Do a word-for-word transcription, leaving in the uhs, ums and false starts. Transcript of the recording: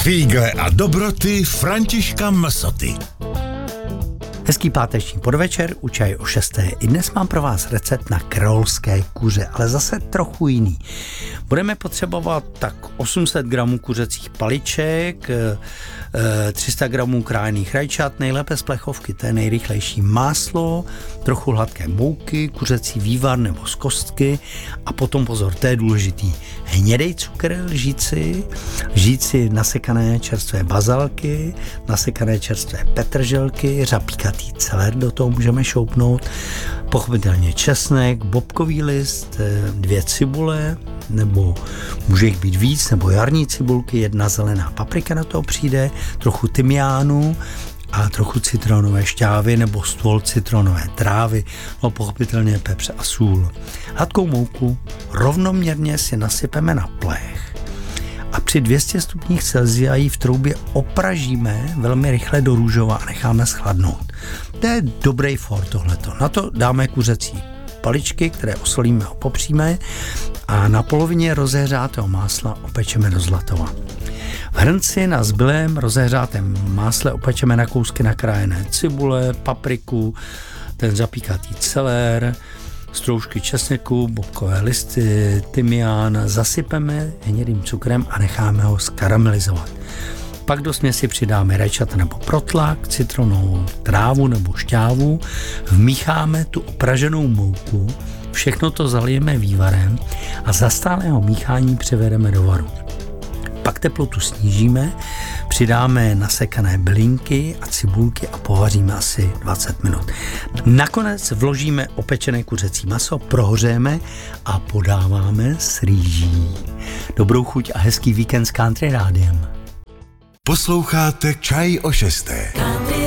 Fígle a dobroty Františka Msoty. Hezký páteční podvečer, u čaje o šesté. I dnes mám pro vás recept na kreolské kuře, ale zase trochu jiný. Budeme potřebovat tak osm set gramů kuřecích paliček, tři sta gramů krájených rajčat, nejlépe z plechovky, to je nejrychlejší, máslo, trochu hladké mouky, kuřecí vývar nebo z kostky a potom pozor, to je důležitý, hnědej cukr, lžíci, lžíci nasekané čerstvé bazalky, nasekané čerstvé petrželky, řapíkatý celer do toho můžeme šoupnout, pochopitelně česnek, bobkový list, dvě cibule, nebo může jich být víc, nebo jarní cibulky, jedna zelená paprika na to přijde, trochu tymiánu a trochu citronové šťávy nebo stůl citronové trávy, no pochopitelně pepř a sůl. Hladkou mouku rovnoměrně si nasypeme na plech a při dvě stě stupních Celsia ji v troubě opražíme velmi rychle do růžova a necháme schladnout. To je dobrý for tohleto. Na to dáme kuřecí paličky, které osolíme a popříme a na polovině rozehřátého másla opečeme do zlatova. V hrnci na zbylém rozehřátém másle opečeme na kousky nakrájené cibule, papriku, ten zapíkatý celér, stroužky česneku, bobkové listy, tymián, zasypeme hnědým cukrem a necháme ho skaramelizovat. Pak do směsi přidáme rajčata nebo protlak, citronovou trávu nebo šťávu, vmícháme tu opraženou mouku, všechno to zalijeme vývarem a za stálého míchání převedeme do varu. Pak teplotu snížíme, přidáme nasekané bylinky a cibulky a povaříme asi dvacet minut. Nakonec vložíme opečené kuřecí maso, prohřejeme a podáváme s rýží. Dobrou chuť a hezký víkend s Country Rádiem. Posloucháte Čaj o šesté.